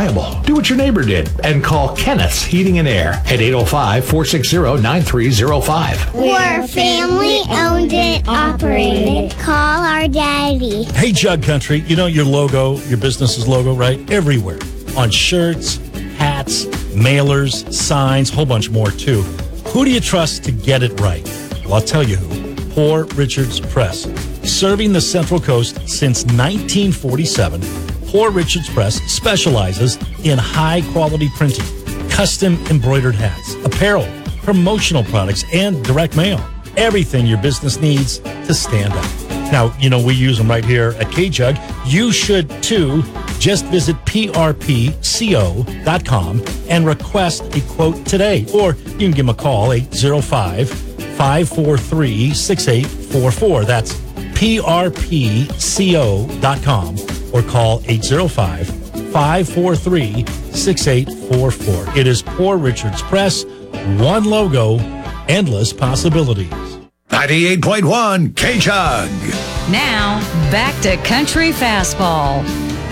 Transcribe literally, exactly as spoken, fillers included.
reliable. Do what your neighbor did and call Kenneth's Heating and Air at eight oh five, four six zero, nine three zero five. We're family owned and operated. Call our daddy. Hey, Jug Country, you know your logo, your business's logo, right? Everywhere. On shirts, hats, mailers, signs, whole bunch more, too. Who do you trust to get it right? Well, I'll tell you who. Poor Richards Press. Serving the Central Coast since nineteen forty-seven, Poor Richards Press specializes in high-quality printing, custom embroidered hats, apparel, promotional products, and direct mail. Everything your business needs to stand out. Now, you know, we use them right here at K-Jug. You should, too. Just visit P R P co dot com and request a quote today. Or you can give them a call, eight oh five, five four three, six eight four four. That's P R P co dot com. Or call eight oh five, five four three, six eight four four. It is Poor Richards Press. One logo, endless possibilities. ninety-eight point one K-Jug. Now, back to Country Fastball.